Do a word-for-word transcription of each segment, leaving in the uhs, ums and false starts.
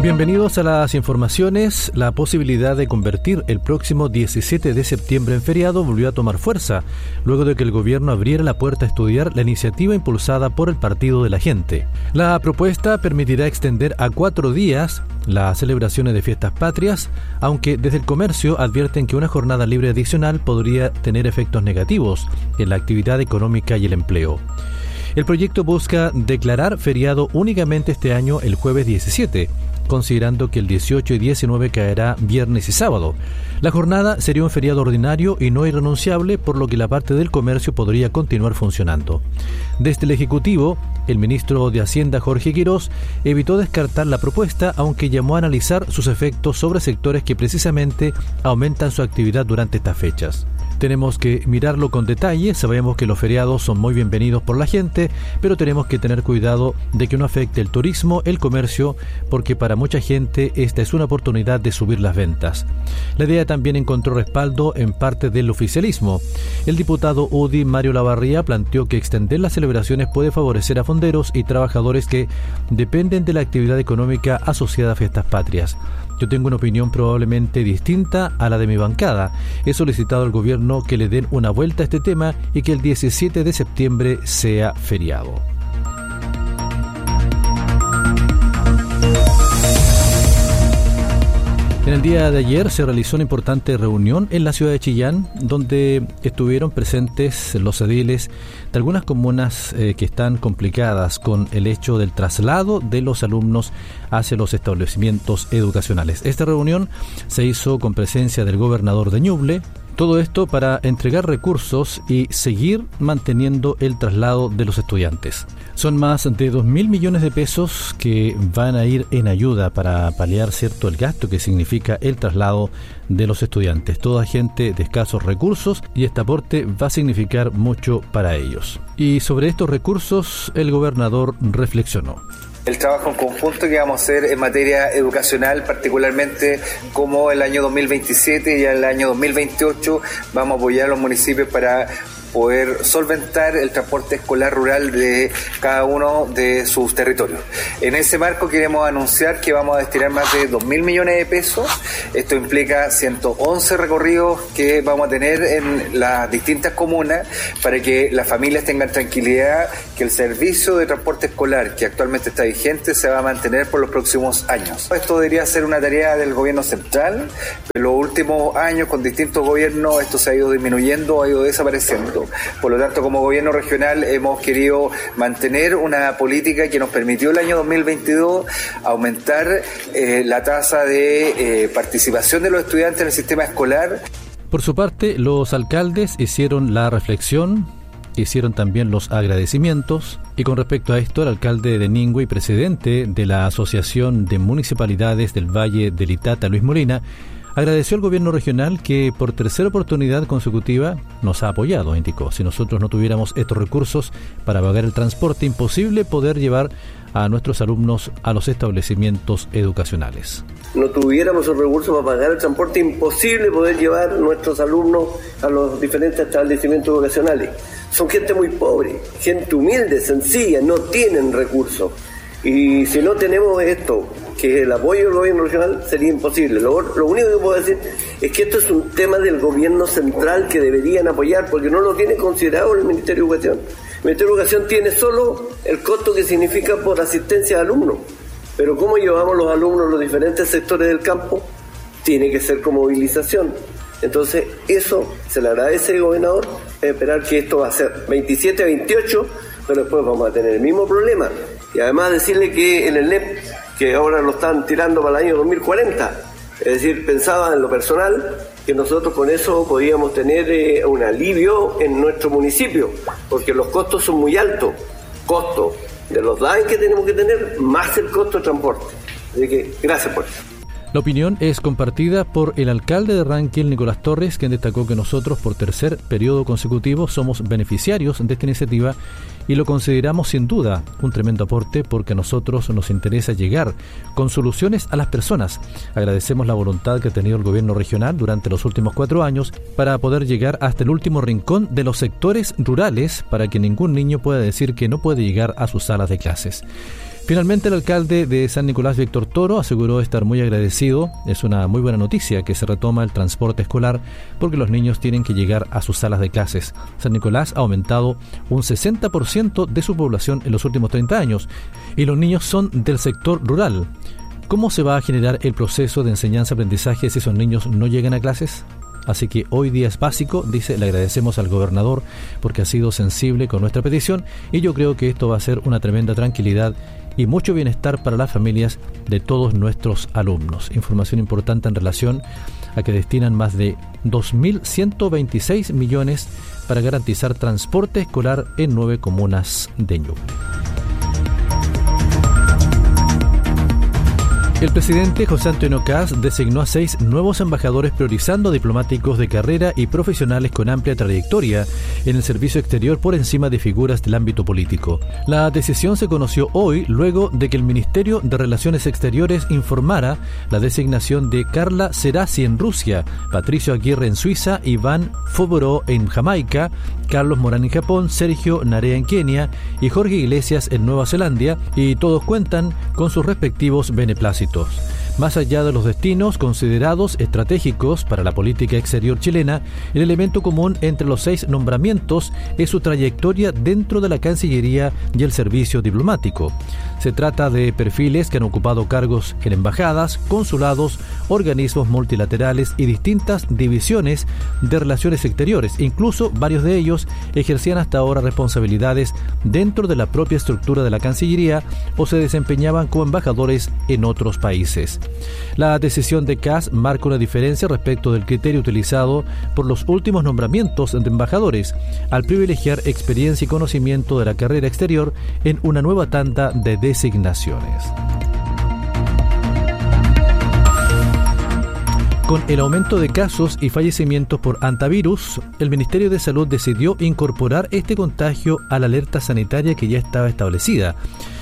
Bienvenidos a las informaciones. La posibilidad de convertir el próximo diecisiete de septiembre en feriado volvió a tomar fuerza, luego de que el gobierno abriera la puerta a estudiar la iniciativa impulsada por el Partido de la Gente. La propuesta permitirá extender a cuatro días las celebraciones de fiestas patrias, aunque desde el comercio advierten que una jornada libre adicional podría tener efectos negativos en la actividad económica y el empleo. El proyecto busca declarar feriado únicamente este año el jueves diecisiete, considerando que el dieciocho y diecinueve caerá viernes y sábado. La jornada sería un feriado ordinario y no irrenunciable, por lo que la parte del comercio podría continuar funcionando. Desde el Ejecutivo, el ministro de Hacienda, Jorge Quirós, evitó descartar la propuesta, aunque llamó a analizar sus efectos sobre sectores que precisamente aumentan su actividad durante estas fechas. Tenemos que mirarlo con detalle. Sabemos que los feriados son muy bienvenidos por la gente, pero tenemos que tener cuidado de que no afecte el turismo, el comercio, porque para mucha gente esta es una oportunidad de subir las ventas. La idea también encontró respaldo en parte del oficialismo. El diputado U D I, Mario Lavarría, planteó que extender las celebraciones puede favorecer a fonderos y trabajadores que dependen de la actividad económica asociada a fiestas patrias. Yo tengo una opinión probablemente distinta a la de mi bancada. He solicitado al gobierno que le den una vuelta a este tema y que el diecisiete de septiembre sea feriado. En el día de ayer se realizó una importante reunión en la ciudad de Chillán, donde estuvieron presentes los ediles de algunas comunas eh, que están complicadas con el hecho del traslado de los alumnos hacia los establecimientos educacionales. Esta reunión se hizo con presencia del gobernador de Ñuble. Todo esto para entregar recursos y seguir manteniendo el traslado de los estudiantes. Son más de dos mil millones de pesos que van a ir en ayuda para paliar cierto el gasto que significa el traslado de los estudiantes. Toda gente de escasos recursos, y este aporte va a significar mucho para ellos. Y sobre estos recursos el gobernador reflexionó. El trabajo en conjunto que vamos a hacer en materia educacional, particularmente como el año dos mil veintisiete y el año dos mil veintiocho, vamos a apoyar a los municipios para poder solventar el transporte escolar rural de cada uno de sus territorios. En ese marco queremos anunciar que vamos a destinar más de dos mil millones de pesos. Esto implica ciento once recorridos que vamos a tener en las distintas comunas para que las familias tengan tranquilidad que el servicio de transporte escolar que actualmente está vigente se va a mantener por los próximos años. Esto debería ser una tarea del gobierno central. En los últimos años, con distintos gobiernos, esto se ha ido disminuyendo, ha ido desapareciendo. Por lo tanto, como gobierno regional hemos querido mantener una política que nos permitió el año dos mil veintidós aumentar eh, la tasa de eh, participación de los estudiantes en el sistema escolar. Por su parte, los alcaldes hicieron la reflexión, hicieron también los agradecimientos, y con respecto a esto, el alcalde de Ningüe y presidente de la Asociación de Municipalidades del Valle del Itata, Luis Molina, agradeció al gobierno regional que por tercera oportunidad consecutiva nos ha apoyado, indicó. Si nosotros no tuviéramos estos recursos para pagar el transporte, imposible poder llevar a nuestros alumnos a los establecimientos educacionales. No tuviéramos los recursos para pagar el transporte, imposible poder llevar a nuestros alumnos a los diferentes establecimientos educacionales. Son gente muy pobre, gente humilde, sencilla, no tienen recursos. Y si no tenemos esto, que es el apoyo del gobierno regional, sería imposible. Lo, lo único que puedo decir es que esto es un tema del gobierno central que deberían apoyar, porque no lo tiene considerado el Ministerio de Educación. El Ministerio de Educación tiene solo el costo que significa por asistencia de alumnos, pero cómo llevamos los alumnos a los diferentes sectores del campo tiene que ser con movilización. Entonces eso se le agradece al gobernador, esperar que esto va a ser veintisiete, veintiocho, pero después vamos a tener el mismo problema. Y además decirle que en el N E P, que ahora lo están tirando para el año dos mil cuarenta, es decir, pensaba en lo personal que nosotros con eso podíamos tener eh, un alivio en nuestro municipio, porque los costos son muy altos, costo de los D A E que tenemos que tener, más el costo de transporte. Así que gracias por eso. La opinión es compartida por el alcalde de Ranquil, Nicolás Torres, quien destacó que nosotros por tercer periodo consecutivo somos beneficiarios de esta iniciativa y lo consideramos sin duda un tremendo aporte porque a nosotros nos interesa llegar con soluciones a las personas. Agradecemos la voluntad que ha tenido el gobierno regional durante los últimos cuatro años para poder llegar hasta el último rincón de los sectores rurales para que ningún niño pueda decir que no puede llegar a sus salas de clases. Finalmente, el alcalde de San Nicolás, Víctor Toro, aseguró estar muy agradecido. Es una muy buena noticia que se retoma el transporte escolar porque los niños tienen que llegar a sus salas de clases. San Nicolás ha aumentado un sesenta por ciento de su población en los últimos treinta años y los niños son del sector rural. ¿Cómo se va a generar el proceso de enseñanza-aprendizaje si esos niños no llegan a clases? Así que hoy día es básico, dice, le agradecemos al gobernador porque ha sido sensible con nuestra petición y yo creo que esto va a ser una tremenda tranquilidad y mucho bienestar para las familias de todos nuestros alumnos. Información importante en relación a que destinan más de dos mil ciento veintiséis millones para garantizar transporte escolar en nueve comunas de Ñuble. El presidente José Antonio Kast designó a seis nuevos embajadores priorizando diplomáticos de carrera y profesionales con amplia trayectoria en el servicio exterior por encima de figuras del ámbito político. La decisión se conoció hoy luego de que el Ministerio de Relaciones Exteriores informara la designación de Carla Serasi en Rusia, Patricio Aguirre en Suiza, Iván Foboró en Jamaica, Carlos Morán en Japón, Sergio Narea en Kenia y Jorge Iglesias en Nueva Zelanda, y todos cuentan con sus respectivos beneplácitos. Más allá de los destinos considerados estratégicos para la política exterior chilena, el elemento común entre los seis nombramientos es su trayectoria dentro de la Cancillería y el servicio diplomático. Se trata de perfiles que han ocupado cargos en embajadas, consulados, organismos multilaterales y distintas divisiones de relaciones exteriores. Incluso varios de ellos ejercían hasta ahora responsabilidades dentro de la propia estructura de la Cancillería o se desempeñaban como embajadores en otros países. La decisión de Kast marca una diferencia respecto del criterio utilizado por los últimos nombramientos de embajadores, al privilegiar experiencia y conocimiento de la carrera exterior en una nueva tanda de designaciones. Con el aumento de casos y fallecimientos por hantavirus, el Ministerio de Salud decidió incorporar este contagio a la alerta sanitaria que ya estaba establecida.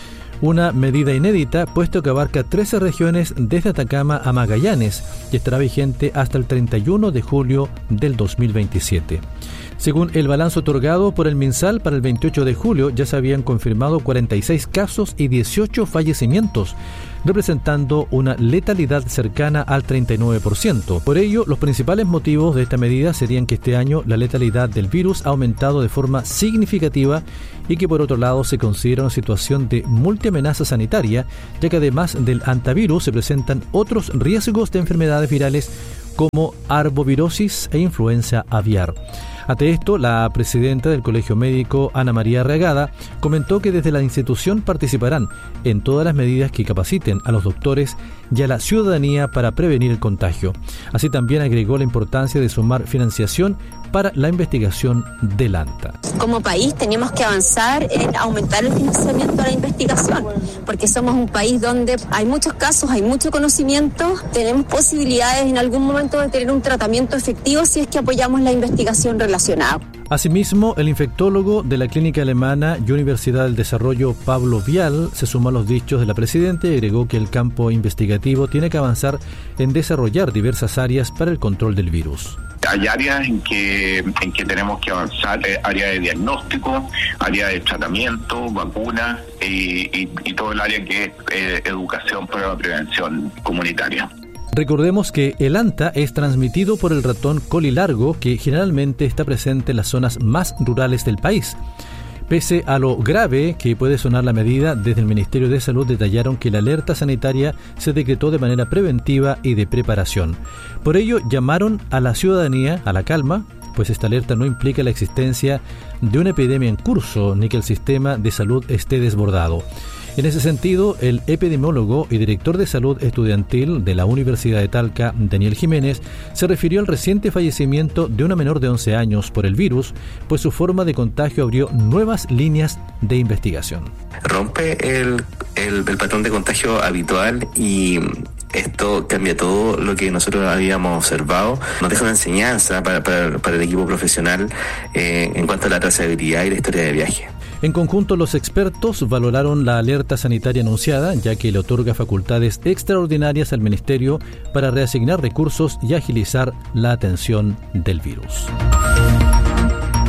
Una medida inédita, puesto que abarca trece regiones desde Atacama a Magallanes y estará vigente hasta el treinta y uno de julio del dos mil veintisiete. Según el balance otorgado por el MinSal para el veintiocho de julio, ya se habían confirmado cuarenta y seis casos y dieciocho fallecimientos, representando una letalidad cercana al treinta y nueve por ciento. Por ello, los principales motivos de esta medida serían que este año la letalidad del virus ha aumentado de forma significativa y que por otro lado se considera una situación de multiamenaza sanitaria, ya que además del hantavirus se presentan otros riesgos de enfermedades virales como arbovirosis e influenza aviar. Ante esto, la presidenta del Colegio Médico, Ana María Regada, comentó que desde la institución participarán en todas las medidas que capaciten a los doctores y a la ciudadanía para prevenir el contagio. Así también agregó la importancia de sumar financiación para la investigación del ANTA. Como país tenemos que avanzar en aumentar el financiamiento a la investigación, porque somos un país donde hay muchos casos, hay mucho conocimiento, tenemos posibilidades en algún momento de tener un tratamiento efectivo si es que apoyamos la investigación relacionada. Asimismo, el infectólogo de la Clínica Alemana y Universidad del Desarrollo, Pablo Vial, se sumó a los dichos de la presidenta y agregó que el campo investigativo tiene que avanzar en desarrollar diversas áreas para el control del virus. Hay áreas en que, en que tenemos que avanzar, eh, área de diagnóstico, área de tratamiento, vacunas y, y, y todo el área que es eh, educación para la prevención comunitaria. Recordemos que el ANTA es transmitido por el ratón colilargo, que generalmente está presente en las zonas más rurales del país. Pese a lo grave que puede sonar la medida, desde el Ministerio de Salud detallaron que la alerta sanitaria se decretó de manera preventiva y de preparación. Por ello, llamaron a la ciudadanía a la calma, pues esta alerta no implica la existencia de una epidemia en curso ni que el sistema de salud esté desbordado. En ese sentido, el epidemiólogo y director de salud estudiantil de la Universidad de Talca, Daniel Jiménez, se refirió al reciente fallecimiento de una menor de once años por el virus, pues su forma de contagio abrió nuevas líneas de investigación. Rompe el, el, el patrón de contagio habitual y esto cambia todo lo que nosotros habíamos observado. Nos deja una enseñanza para, para, para el equipo profesional eh, en cuanto a la trazabilidad y la historia de viaje. En conjunto, los expertos valoraron la alerta sanitaria anunciada, ya que le otorga facultades extraordinarias al Ministerio para reasignar recursos y agilizar la atención del virus.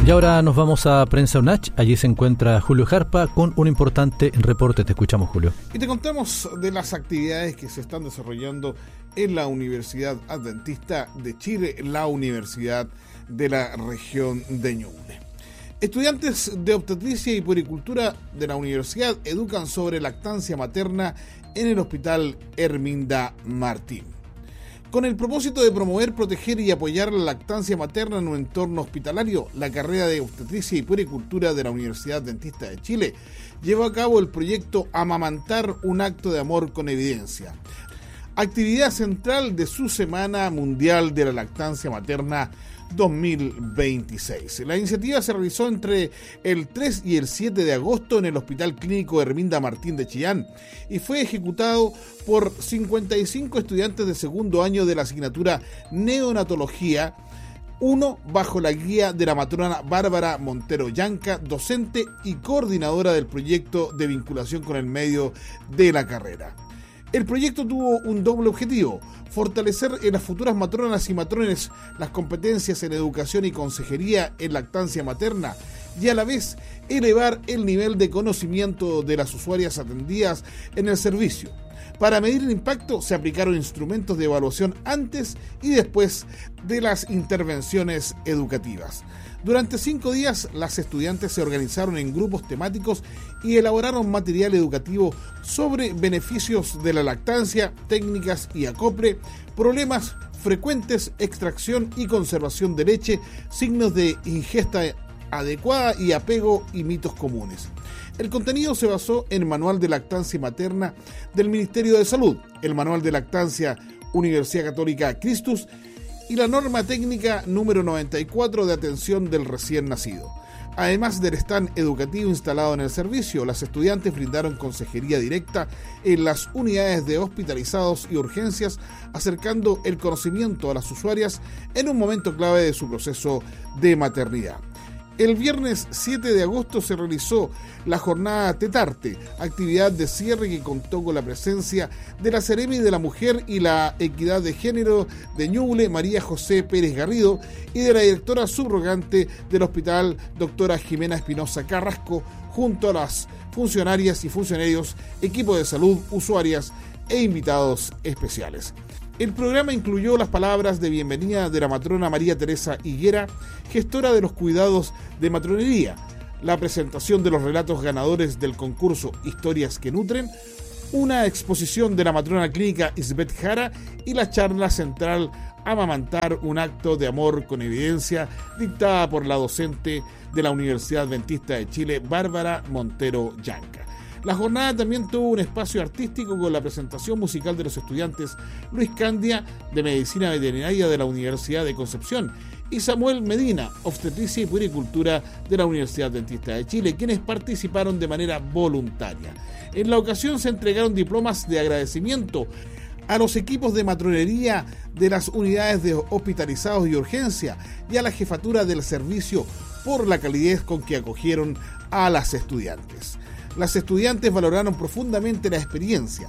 Y ahora nos vamos a Prensa UNACH. Allí se encuentra Julio Jarpa con un importante reporte. Te escuchamos, Julio. Y te contamos de las actividades que se están desarrollando en la Universidad Adventista de Chile, la Universidad de la región de Ñuble. Estudiantes de obstetricia y puericultura de la universidad educan sobre lactancia materna en el Hospital Herminda Martín. Con el propósito de promover, proteger y apoyar la lactancia materna en un entorno hospitalario, la carrera de obstetricia y puericultura de la Universidad Adventista de Chile llevó a cabo el proyecto Amamantar, un acto de amor con evidencia, actividad central de su Semana Mundial de la Lactancia Materna dos mil veintiséis. La iniciativa se realizó entre el tres y el siete de agosto en el Hospital Clínico Herminda Martín de Chillán y fue ejecutado por cincuenta y cinco estudiantes de segundo año de la asignatura Neonatología uno bajo la guía de la matrona Bárbara Montero Yanca, docente y coordinadora del proyecto de vinculación con el medio de la carrera. El proyecto tuvo un doble objetivo: fortalecer en las futuras matronas y matrones las competencias en educación y consejería en lactancia materna y a la vez elevar el nivel de conocimiento de las usuarias atendidas en el servicio. Para medir el impacto se aplicaron instrumentos de evaluación antes y después de las intervenciones educativas. Durante cinco días, las estudiantes se organizaron en grupos temáticos y elaboraron material educativo sobre beneficios de la lactancia, técnicas y acople, problemas frecuentes, extracción y conservación de leche, signos de ingesta adecuada y apego y mitos comunes. El contenido se basó en el Manual de Lactancia Materna del Ministerio de Salud, el Manual de Lactancia Universidad Católica Christus y la norma técnica número noventa y cuatro de atención del recién nacido. Además del stand educativo instalado en el servicio, las estudiantes brindaron consejería directa en las unidades de hospitalizados y urgencias, acercando el conocimiento a las usuarias en un momento clave de su proceso de maternidad. El viernes siete de agosto se realizó la jornada Tetarte, actividad de cierre que contó con la presencia de la Seremi de la Mujer y la Equidad de Género de Ñuble, María José Pérez Garrido, y de la directora subrogante del hospital, doctora Jimena Espinosa Carrasco, junto a las funcionarias y funcionarios, equipo de salud, usuarias e invitados especiales. El programa incluyó las palabras de bienvenida de la matrona María Teresa Higuera, gestora de los cuidados de matronería, la presentación de los relatos ganadores del concurso Historias que Nutren, una exposición de la matrona clínica Isbeth Jara y la charla central Amamantar, un acto de amor con evidencia, dictada por la docente de la Universidad Adventista de Chile, Bárbara Montero Yanca. La jornada también tuvo un espacio artístico con la presentación musical de los estudiantes Luis Candia, de Medicina Veterinaria de la Universidad de Concepción, y Samuel Medina, Obstetricia y Puericultura de la Universidad Adventista de Chile, quienes participaron de manera voluntaria. En la ocasión se entregaron diplomas de agradecimiento a los equipos de matronería de las unidades de hospitalizados y urgencia y a la jefatura del servicio por la calidez con que acogieron a las estudiantes. Las estudiantes valoraron profundamente la experiencia.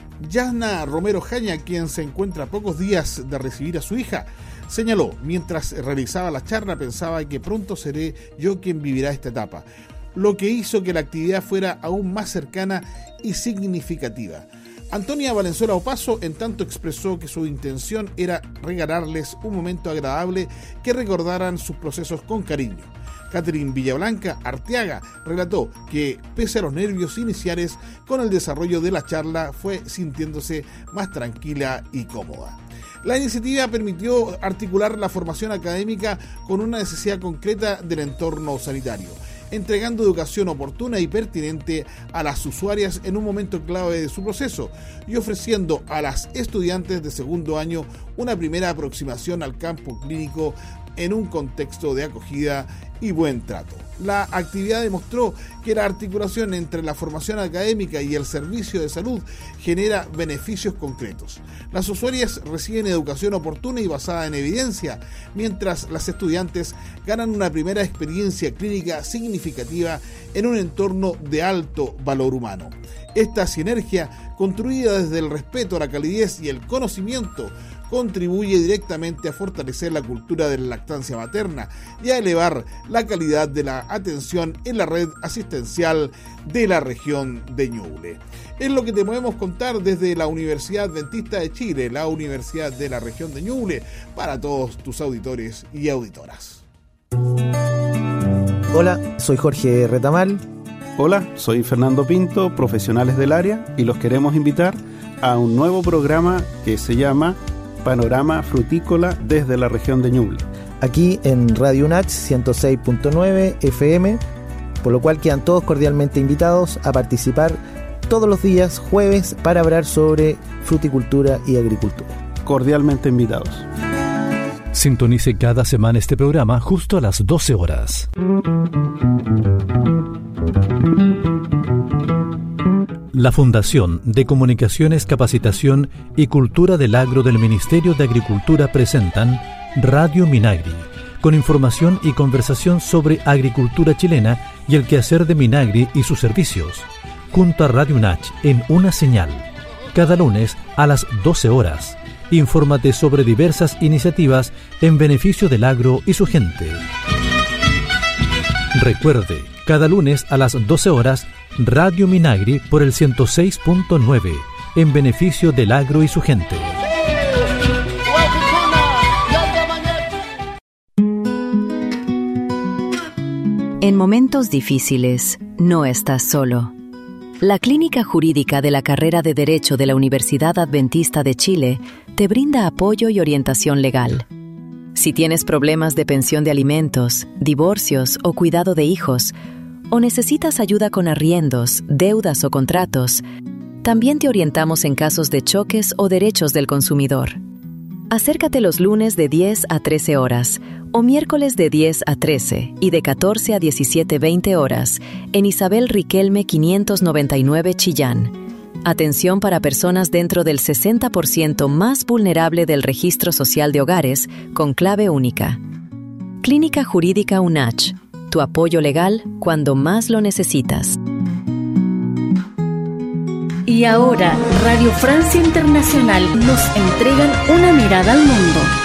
Yasna Romero Jaña, quien se encuentra a pocos días de recibir a su hija, señaló: mientras realizaba la charla pensaba que pronto seré yo quien vivirá esta etapa, lo que hizo que la actividad fuera aún más cercana y significativa. Antonia Valenzuela Opaso, en tanto, expresó que su intención era regalarles un momento agradable que recordaran sus procesos con cariño. Catherine Villablanca Arteaga relató que, pese a los nervios iniciales, con el desarrollo de la charla fue sintiéndose más tranquila y cómoda. La iniciativa permitió articular la formación académica con una necesidad concreta del entorno sanitario, entregando educación oportuna y pertinente a las usuarias en un momento clave de su proceso y ofreciendo a las estudiantes de segundo año una primera aproximación al campo clínico en un contexto de acogida y buen trato. La actividad demostró que la articulación entre la formación académica y el servicio de salud genera beneficios concretos. Las usuarias reciben educación oportuna y basada en evidencia, mientras las estudiantes ganan una primera experiencia clínica significativa en un entorno de alto valor humano. Esta sinergia, construida desde el respeto a la calidez y el conocimiento, contribuye directamente a fortalecer la cultura de la lactancia materna y a elevar la calidad de la atención en la red asistencial de la región de Ñuble. Es lo que te podemos contar desde la Universidad Adventista de Chile, la Universidad de la región de Ñuble, para todos tus auditores y auditoras. Hola, soy Jorge Retamal. Hola, soy Fernando Pinto, profesionales del área, y los queremos invitar a un nuevo programa que se llama Panorama Frutícola desde la región de Ñuble. Aquí en Radio UNACH ciento seis punto nueve F M, por lo cual quedan todos cordialmente invitados a participar todos los días jueves para hablar sobre fruticultura y agricultura. Cordialmente invitados. Sintonice cada semana este programa justo a las doce horas. La Fundación de Comunicaciones, Capacitación y Cultura del Agro del Ministerio de Agricultura presentan Radio Minagri, con información y conversación sobre agricultura chilena y el quehacer de Minagri y sus servicios, junto a Radio UNACH en Una Señal, cada lunes a las doce horas. Infórmate sobre diversas iniciativas en beneficio del agro y su gente. Recuerde, cada lunes a las doce horas, Radio Minagri por el ciento seis punto nueve, en beneficio del agro y su gente. En momentos difíciles, no estás solo. La Clínica Jurídica de la Carrera de Derecho de la Universidad Adventista de Chile te brinda apoyo y orientación legal. Si tienes problemas de pensión de alimentos, divorcios o cuidado de hijos, o necesitas ayuda con arriendos, deudas o contratos, también te orientamos en casos de choques o derechos del consumidor. Acércate los lunes de diez a trece horas o miércoles de diez a trece y de catorce a diecisiete veinte horas en Isabel Riquelme quinientos noventa y nueve Chillán. Atención para personas dentro del sesenta por ciento más vulnerable del Registro Social de Hogares con clave única. Clínica Jurídica UNACH. Tu apoyo legal cuando más lo necesitas. Y ahora, Radio Francia Internacional nos entregan una mirada al mundo.